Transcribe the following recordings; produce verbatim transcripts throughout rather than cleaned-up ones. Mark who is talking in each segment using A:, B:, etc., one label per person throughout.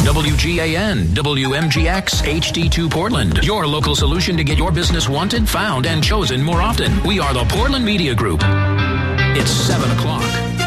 A: W G A N, W M G X, H D two Portland. Your local solution to get your business wanted, found, and chosen more often. We are the Portland Media Group. It's seven o'clock.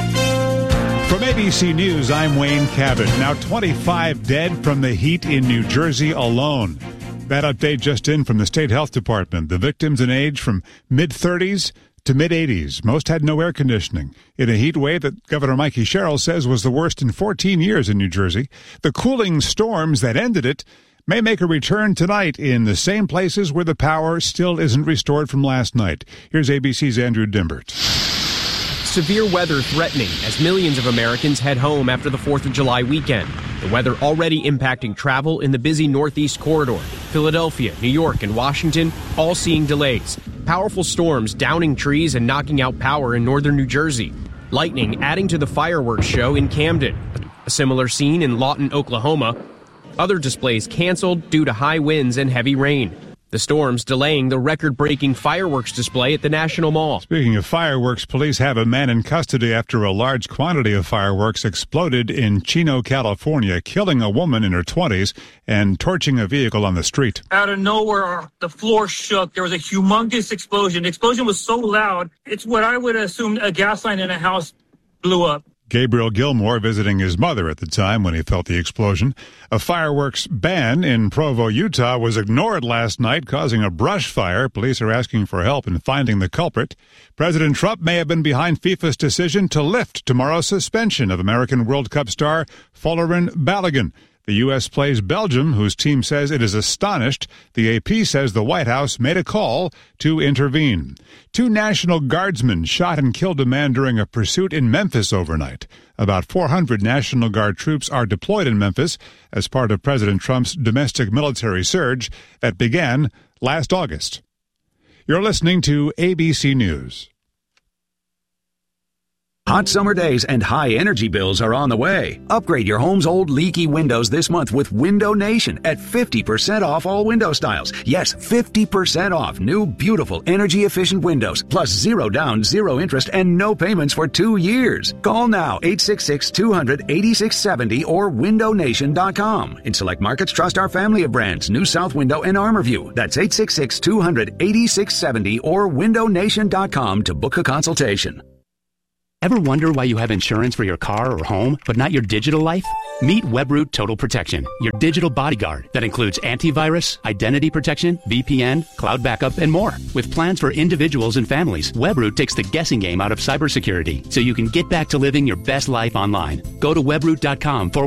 B: From A B C News, I'm Wayne Cabot. Now twenty-five dead from the heat in New Jersey alone. That update just in from the State Health Department. The victims in age from mid-thirties to mid-eighties. Most had no air conditioning in a heat wave that Governor Mikey Sherrill says was the worst in fourteen years in New Jersey. The cooling storms that ended it may make a return tonight in the same places where the power still isn't restored from last night. Here's A B C's Andrew Dimbert.
C: Severe weather threatening as millions of Americans head home after the fourth of July weekend. The weather already impacting travel in the busy Northeast corridor. Philadelphia, New York, and Washington all seeing delays. Powerful storms downing trees and knocking out power in northern New Jersey. Lightning adding to the fireworks show in Camden. A similar scene in Lawton, Oklahoma. Other displays canceled due to high winds and heavy rain. The storms delaying the record-breaking fireworks display at the National Mall.
B: Speaking of fireworks, police have a man in custody after a large quantity of fireworks exploded in Chino, California, killing a woman in her twenties and torching a vehicle on the street.
D: Out of nowhere, the floor shook. There was a humongous explosion. The explosion was so loud, it's what I would assume a gas line in a house blew up.
B: Gabriel Gilmore visiting his mother at the time when he felt the explosion. A fireworks ban in Provo, Utah was ignored last night, causing a brush fire. Police are asking for help in finding the culprit. President Trump may have been behind FIFA's decision to lift tomorrow's suspension of American World Cup star Folarin Balogun. The U S plays Belgium, whose team says it is astonished. The A P says the White House made a call to intervene. Two National Guardsmen shot and killed a man during a pursuit in Memphis overnight. About four hundred National Guard troops are deployed in Memphis as part of President Trump's domestic military surge that began last August. You're listening to A B C News.
E: Hot summer days and high energy bills are on the way. Upgrade your home's old leaky windows this month with Window Nation at fifty percent off all window styles. Yes, fifty percent off new, beautiful, energy-efficient windows, plus zero down, zero interest, and no payments for two years. Call now, eight six six, two hundred, eighty-six seventy or window nation dot com. In select markets, trust our family of brands, New South Window and ArmorView. That's eight six six, two hundred, eighty-six seventy or window nation dot com to book a consultation.
F: Ever wonder why you have insurance for your car or home, but not your digital life? Meet Webroot Total Protection, your digital bodyguard that includes antivirus, identity protection, V P N, cloud backup, and more. With plans for individuals and families, Webroot takes the guessing game out of cybersecurity so you can get back to living your best life online. Go to webroot dot com for